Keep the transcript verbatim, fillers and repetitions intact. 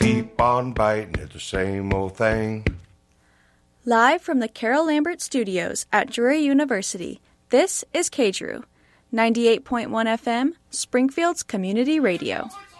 keep on biting at the same old thing. Live from the Carol Lambert Studios at Drury University, this is K D R U, ninety-eight point one F M, Springfield's Community Radio.